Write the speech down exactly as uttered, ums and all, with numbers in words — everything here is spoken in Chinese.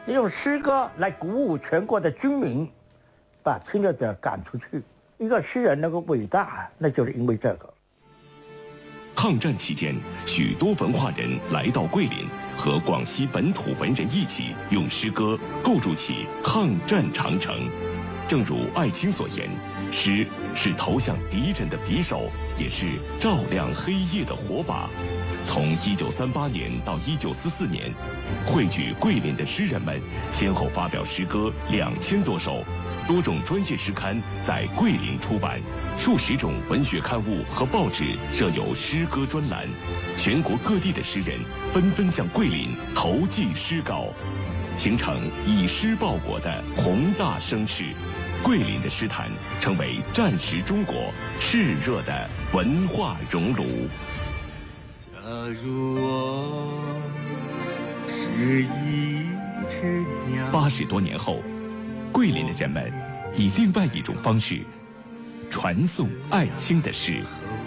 用诗歌来鼓舞全国的军民，把侵略者赶出去。一个诗人能够伟大，那就是因为这个。 抗战期间，许多文化人来到桂林，和广西本土文人一起用诗歌构筑起抗战长城。正如艾青所言，诗是投向敌人的匕首，也是照亮黑夜的火把。从一九三八年到一九四四年，汇聚桂林的诗人们先后发表诗歌两千多首，多种专业诗刊在桂林出版，数十种文学刊物和报纸设有诗歌专栏，全国各地的诗人纷纷向桂林投寄诗稿，形成以诗报国的宏大声势。桂林的诗坛成为战时中国炽热的文化熔炉。 假如我是一只鸟， 八十多年后，桂林的人们以另外一种方式传颂艾青的诗。